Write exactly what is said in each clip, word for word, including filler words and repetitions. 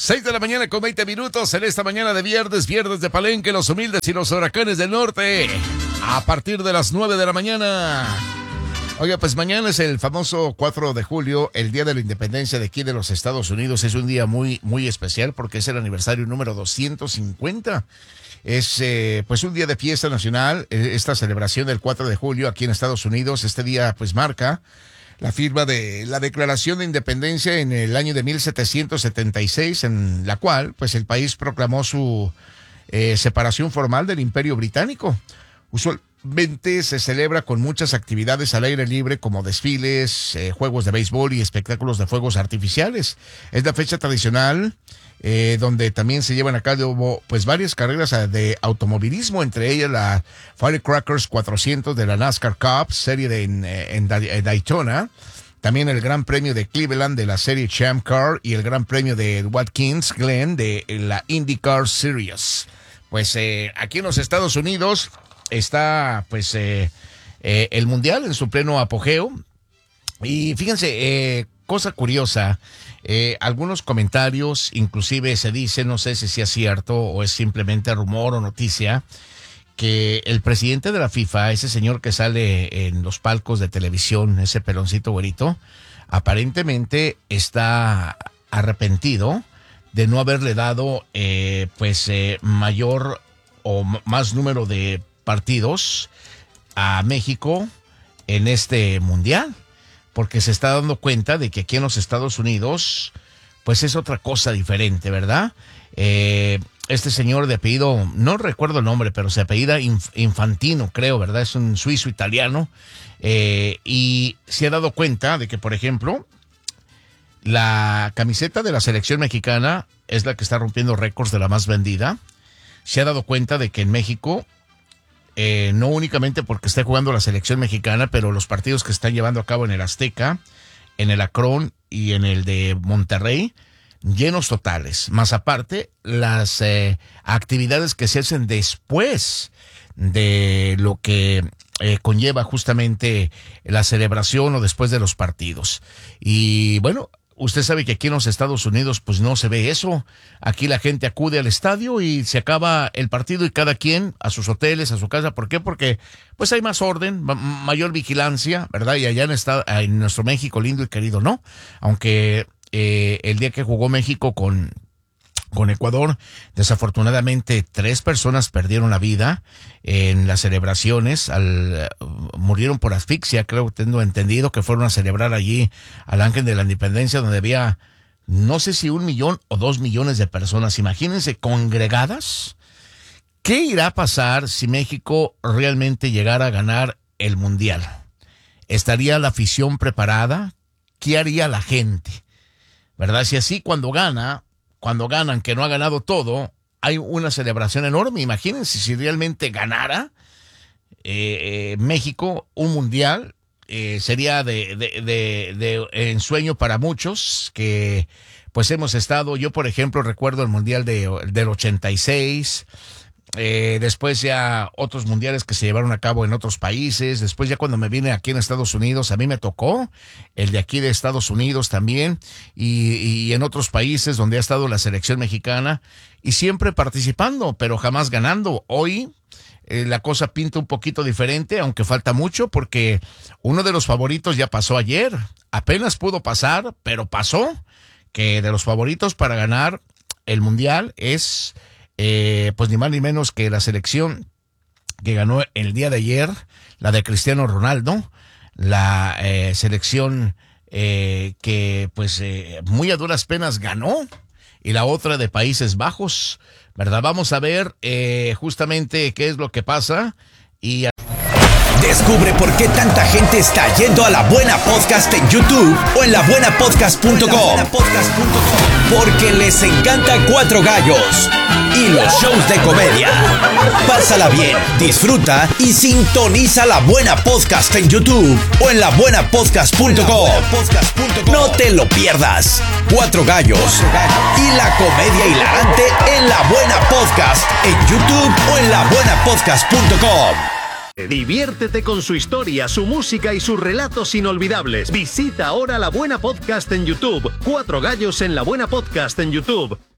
seis de la mañana con veinte minutos en esta mañana de viernes, viernes de Palenque, los humildes y los huracanes del norte. A partir de las nueve de la mañana. Oiga, pues mañana es el famoso cuatro de julio, el día de la independencia de aquí de los Estados Unidos. Es un día muy, muy especial porque es el aniversario número doscientos cincuenta. Es eh, pues un día de fiesta nacional, esta celebración del cuatro de julio aquí en Estados Unidos. Este día pues marca la firma de la Declaración de Independencia en el año de mil setecientos setenta y seis, en la cual pues el país proclamó su eh, separación formal del Imperio Británico. Usualmente se celebra con muchas actividades al aire libre como desfiles, eh, juegos de béisbol y espectáculos de fuegos artificiales. Es la fecha tradicional eh, donde también se llevan a cabo pues varias carreras de automovilismo, entre ellas la Firecrackers cuatrocientos de la NASCAR Cup, serie de en, en, en Daytona. También el Gran Premio de Cleveland de la serie Champ Car y el Gran Premio de Watkins Glen de la IndyCar Series. Pues eh, aquí en los Estados Unidos está pues eh, eh, el Mundial en su pleno apogeo. Y fíjense, eh, cosa curiosa, eh, algunos comentarios, inclusive se dice, no sé si sea cierto o es simplemente rumor o noticia, que el presidente de la FIFA, ese señor que sale en los palcos de televisión, ese peloncito güerito, aparentemente está arrepentido de no haberle dado eh, pues eh, mayor o m- más número de partidos a México en este mundial, porque se está dando cuenta de que aquí en los Estados Unidos pues es otra cosa diferente, ¿verdad? Eh, este señor de apellido, no recuerdo el nombre, pero se apellida Inf- Infantino, creo, ¿verdad? Es un suizo italiano, eh, y se ha dado cuenta de que, por ejemplo, la camiseta de la selección mexicana es la que está rompiendo récords de la más vendida. Se ha dado cuenta de que en México, eh, no únicamente porque esté jugando la selección mexicana, pero los partidos que están llevando a cabo en el Azteca, en el Akron y en el de Monterrey, llenos totales. Más aparte, las eh, actividades que se hacen después de lo que eh, conlleva justamente la celebración o después de los partidos. Y bueno, usted sabe que aquí en los Estados Unidos pues no se ve eso. Aquí la gente acude al estadio y se acaba el partido y cada quien a sus hoteles, a su casa. ¿Por qué? Porque pues hay más orden, ma- mayor vigilancia, ¿verdad? Y allá en, esta, en nuestro México lindo y querido, ¿no? Aunque eh, el día que jugó México con... con Ecuador, desafortunadamente tres personas perdieron la vida en las celebraciones, al, murieron por asfixia, creo, tengo entendido que fueron a celebrar allí al Ángel de la Independencia, donde había no sé si un millón o dos millones de personas, imagínense, congregadas. ¿Qué irá a pasar si México realmente llegara a ganar el Mundial? ¿Estaría la afición preparada? ¿Qué haría la gente? ¿Verdad? Si así cuando gana... Cuando ganan, que no ha ganado todo, hay una celebración enorme. Imagínense si realmente ganara eh, eh, México un mundial, eh, sería de, de, de, de ensueño para muchos que pues hemos estado. Yo, por ejemplo, recuerdo el mundial de, del ochenta y seis, eh, después ya otros mundiales que se llevaron a cabo en otros países. Después ya cuando me vine aquí en Estados Unidos, a mí me tocó el de aquí de Estados Unidos también y, y en otros países donde ha estado la selección mexicana y siempre participando, pero jamás ganando. Hoy eh, la cosa pinta un poquito diferente, aunque falta mucho porque uno de los favoritos ya pasó ayer. Apenas pudo pasar, pero pasó, que de los favoritos para ganar el mundial es... Eh, pues ni más ni menos que la selección que ganó el día de ayer, la de Cristiano Ronaldo, la eh, selección eh, que pues eh, muy a duras penas ganó, y la otra de Países Bajos, ¿verdad? Vamos a ver eh, justamente qué es lo que pasa y... Descubre por qué tanta gente está yendo a La Buena Podcast en YouTube o en la buena podcast punto com. Porque les encanta Cuatro Gallos y los shows de comedia. Pásala bien, disfruta y sintoniza La Buena Podcast en YouTube o en la buena podcast punto com. No te lo pierdas. Cuatro Gallos y la comedia hilarante en La Buena Podcast en YouTube o en la buena podcast punto com. Diviértete con su historia, su música y sus relatos inolvidables. Visita ahora La Buena Podcast en YouTube. Cuatro Gallos en La Buena Podcast en YouTube.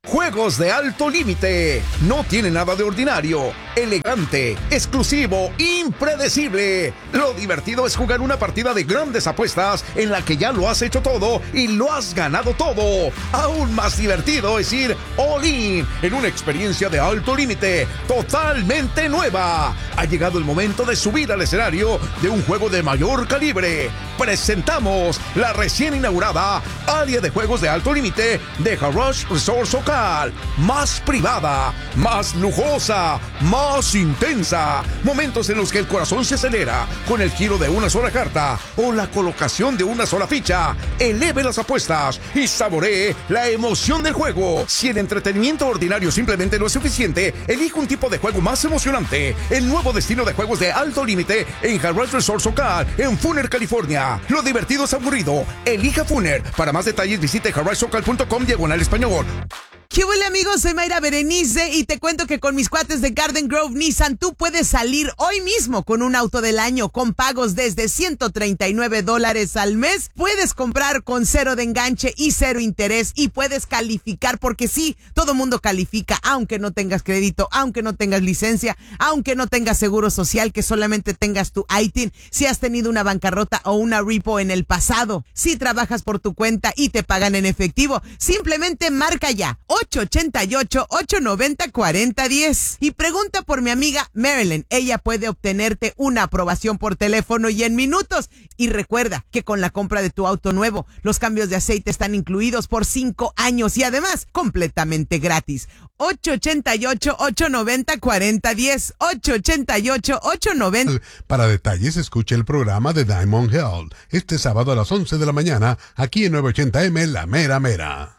Juegos de alto límite. No tiene nada de ordinario. Elegante, exclusivo, impredecible. Lo divertido es jugar una partida de grandes apuestas en la que ya lo has hecho todo y lo has ganado todo. Aún más divertido es ir all in en una experiencia de alto límite totalmente nueva. Ha llegado el momento de subir al escenario de un juego de mayor calibre. Presentamos la recién inaugurada área de juegos de alto límite de Garage Resort Socal. Más privada, más lujosa, más intensa. Momentos en los que el corazón se acelera con el giro de una sola carta o la colocación de una sola ficha. Eleve las apuestas y saboree la emoción del juego. Si el entretenimiento ordinario simplemente no es suficiente, elige un tipo de juego más emocionante. El nuevo destino de juegos de alto límite en Garage Resort Socal en Funer, California. Lo divertido es aburrido. Elija Funer. Para más detalles visite garage socal punto com diagonal español. ¿Qué huele, amigos? Soy Mayra Berenice y te cuento que con mis cuates de Garden Grove Nissan tú puedes salir hoy mismo con un auto del año con pagos desde ciento treinta y nueve dólares al mes. Puedes comprar con cero de enganche y cero interés y puedes calificar porque sí, todo mundo califica, aunque no tengas crédito, aunque no tengas licencia, aunque no tengas seguro social, que solamente tengas tu I T I N, si has tenido una bancarrota o una repo en el pasado, si trabajas por tu cuenta y te pagan en efectivo, simplemente marca ya ocho ocho ocho, ocho nueve cero, cuatro cero uno cero y pregunta por mi amiga Marilyn. Ella puede obtenerte una aprobación por teléfono y en minutos. Y recuerda que con la compra de tu auto nuevo, los cambios de aceite están incluidos por cinco años y además completamente gratis. ocho ocho ocho, ocho nueve cero, cuatro cero uno cero, ocho ocho ocho, ocho nueve cero. Para detalles, escuche el programa de Diamond Health este sábado a las once de la mañana aquí en nueve ochenta eme La Mera Mera.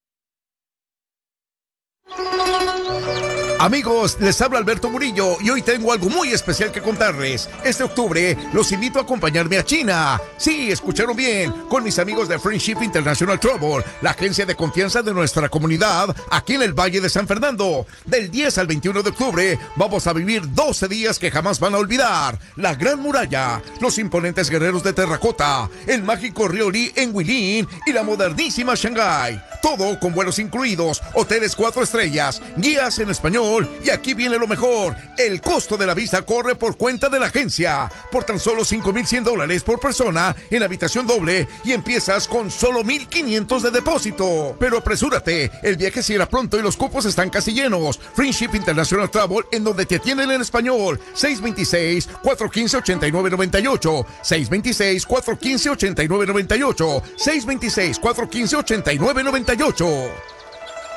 Amigos, les habla Alberto Murillo y hoy tengo algo muy especial que contarles. Este octubre los invito a acompañarme a China. Sí, escucharon bien, con mis amigos de Friendship International Travel, la agencia de confianza de nuestra comunidad aquí en el Valle de San Fernando. Del diez al veintiuno de octubre vamos a vivir doce días que jamás van a olvidar. La Gran Muralla, los imponentes guerreros de terracota, el mágico río Lee en Huilín y la modernísima Shanghái. Todo con vuelos incluidos, hoteles cuatro estrellas, guías en español. Y aquí viene lo mejor, el costo de la visa corre por cuenta de la agencia, por tan solo cinco mil cien dólares por persona en habitación doble y empiezas con solo mil quinientos de depósito. Pero apresúrate, el viaje cierra pronto y los cupos están casi llenos. Friendship International Travel, en donde te atienden en español. seis dos seis, cuatro uno cinco, ocho nueve nueve ocho, seis dos seis, cuatro uno cinco, ocho nueve nueve ocho, seis dos seis, cuatro uno cinco, ocho nueve nueve ocho.